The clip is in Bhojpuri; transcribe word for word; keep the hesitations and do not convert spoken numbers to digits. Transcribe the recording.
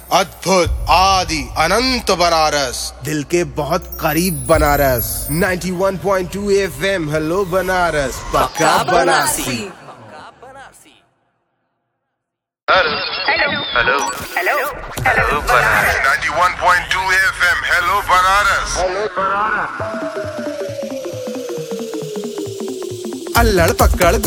अद्भुत आदि अनंत बनारस, दिल के बहुत करीब बनारस। इक्यानवे पॉइंट दो एफएम हेलो बनारस, पक्का Banarasi. Hello hello hello hello Banaras. इक्यानवे पॉइंट दो एफएम हेलो बनारस। अल्लड़ पकड़